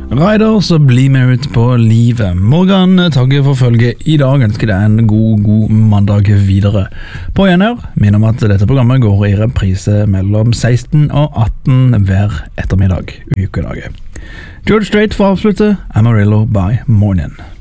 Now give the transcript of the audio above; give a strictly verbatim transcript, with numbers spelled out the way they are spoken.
Riders, bli med ut på livet. Morgan takker for følget i dag, ønsker deg en god, god mandag videre. På gjenhør, minn om at dette programmet går i reprise mellom seksten og atten hver ettermiddag, ukedager. George Strait får avslutte Amarillo by Morning.